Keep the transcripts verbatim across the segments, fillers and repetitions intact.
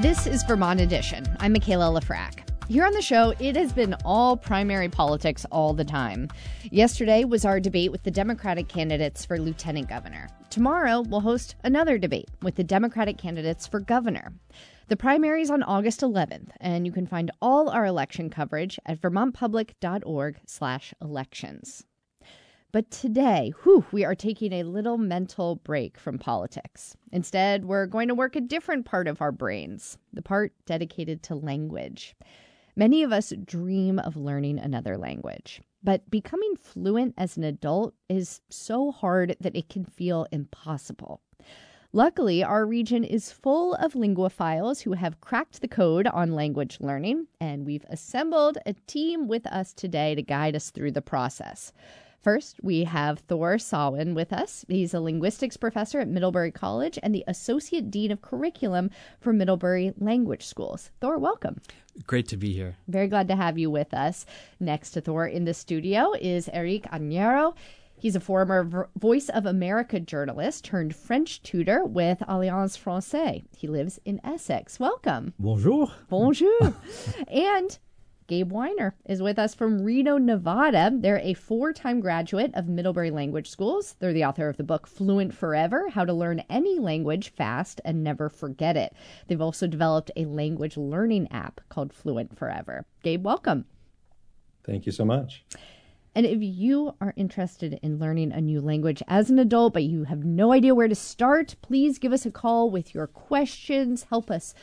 This is Vermont Edition. I'm Michaela Lafrac. Here on the show, it has been all primary politics all the time. Yesterday was our debate with the Democratic candidates for lieutenant governor. Tomorrow, we'll host another debate with the Democratic candidates for governor. The primary is on August eleventh, and you can find all our election coverage at vermontpublic.org slash elections. But today, whew, we are taking a little mental break from politics. Instead, we're going to work a different part of our brains, the part dedicated to language. Many of us dream of learning another language, but becoming fluent as an adult is so hard that it can feel impossible. Luckily, our region is full of linguophiles who have cracked the code on language learning, and we've assembled a team with us today to guide us through the process. First, we have Thor Sawin with us. He's a linguistics professor at Middlebury College and the Associate Dean of Curriculum for Middlebury Language Schools. Thor, welcome. Great to be here. Very glad to have you with us. Next to Thor in the studio is Eric Agnero. He's a former Voice of America journalist turned French tutor with Alliance Française. He lives in Essex. Welcome. Bonjour. Bonjour. And Gabe Weiner is with us from Reno, Nevada. They're a four-time graduate of Middlebury Language Schools. They're the author of the book Fluent Forever, How to Learn Any Language Fast and Never Forget It. They've also developed a language learning app called Fluent Forever. Gabe, welcome. Thank you so much. And if you are interested in learning a new language as an adult, but you have no idea where to start, please give us a call with your questions. Help us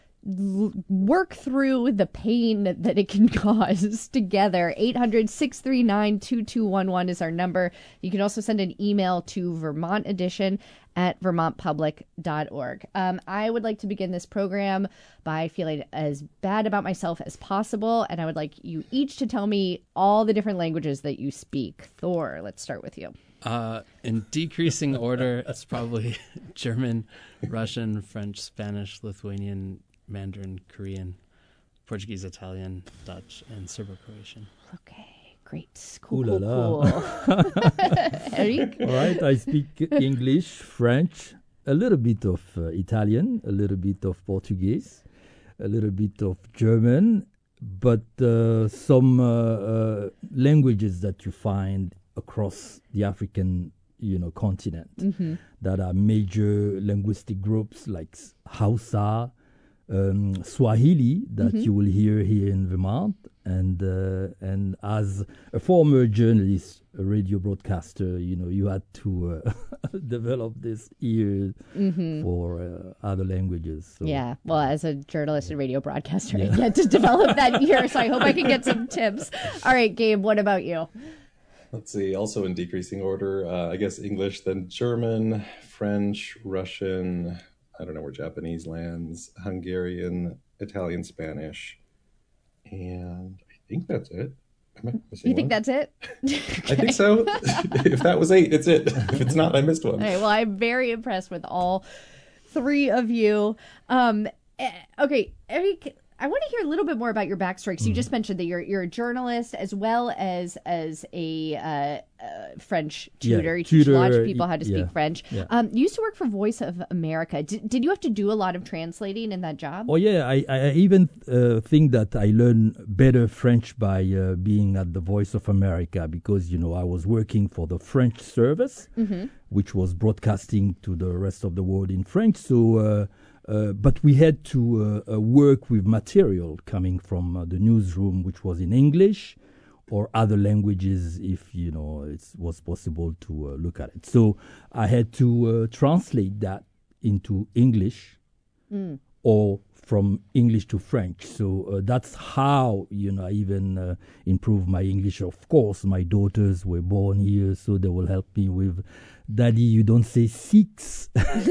work through the pain that it can cause together. eight hundred, six three nine, two two one one is our number. You can also send an email to Vermont Edition at vermont public dot org. Um, I would like to begin this program by feeling as bad about myself as possible, and I would like you each to tell me all the different languages that you speak. Thor, let's start with you. Uh, in decreasing order, it's probably German, Russian, French, Spanish, Lithuanian, Mandarin, Korean, Portuguese, Italian, Dutch, and Serbo-Croatian. Okay, great. Cool, Ooh la cool, la. cool. Eric? All right, I speak English, French, a little bit of uh, Italian, a little bit of Portuguese, a little bit of German, but uh, some uh, uh, languages that you find across the African you know, continent mm-hmm. that are major linguistic groups like Hausa, Um, Swahili that mm-hmm. you will hear here in Vermont, and uh, and as a former journalist, a radio broadcaster, you know, you had to uh, develop this ear mm-hmm. for uh, other languages. So. Yeah, well, as a journalist and radio broadcaster, Yeah. I get to develop that ear, so I hope I can get some tips. All right, Gabe, what about you? Let's see, also in decreasing order, uh, I guess English, then German, French, Russian, I don't know where Japanese lands, Hungarian, Italian, Spanish, and I think that's it. Am I missing You think one? that's it? I think so. If that was eight, it's it. If it's not, I missed one. All right, well, I'm very impressed with all three of you. Um, eh, okay, Eric, I want to hear a little bit more about your backstory. So you just mentioned that you're you're a journalist as well as as a uh, uh, French tutor. Yeah, you teach tutor, a lot of people how to speak yeah, French. yeah. Um, you used to work for Voice of America. Did, did you have to do a lot of translating in that job? Oh yeah, I, I even uh, think that I learned better French by uh, being at the Voice of America, because you know I was working for the French service, mm-hmm. which was broadcasting to the rest of the world in French. So, uh, uh, but we had to uh, uh, work with material coming from uh, the newsroom, which was in English or other languages, if you know it was possible to uh, look at it. So I had to uh, translate that into English Mm. or from English to French. So uh, that's how, you know, I even uh, improved my English. Of course, my daughters were born here, so they will help me with, Daddy, you don't say six.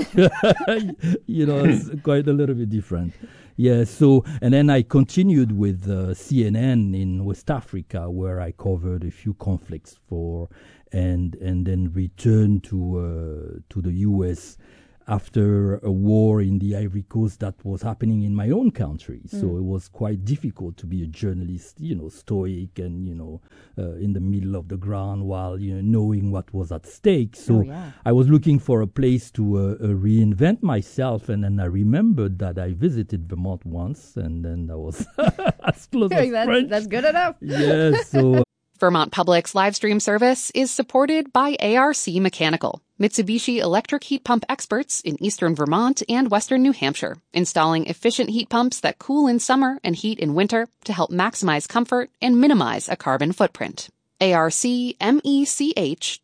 You know, it's quite a little bit different. Yeah, so, and then I continued with uh, C N N in West Africa, where I covered a few conflicts for, and and then returned to uh, to the U S after a war in the Ivory Coast that was happening in my own country. So Mm. it was quite difficult to be a journalist, you know, stoic and, you know, uh, in the middle of the ground while, you know, knowing what was at stake. So Oh, yeah. I was looking for a place to uh, uh, reinvent myself. And then I remembered that I visited Vermont once, and then I was as close as that's, French. that's good enough. Yes, so Vermont Public's live stream service is supported by A R C Mechanical, Mitsubishi electric heat pump experts in eastern Vermont and western New Hampshire, installing efficient heat pumps that cool in summer and heat in winter to help maximize comfort and minimize a carbon footprint. A R C mech